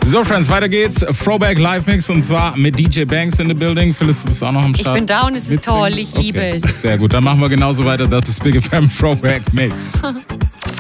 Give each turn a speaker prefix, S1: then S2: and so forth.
S1: So, Friends, weiter geht's. Throwback Live Mix und zwar mit DJ Banks in the building. Phyllis, du bist auch noch am Start.
S2: Ich bin da und es ist toll. Ich liebe es.
S1: Sehr gut, dann machen wir genauso weiter. Das ist Big FM Throwback Mix.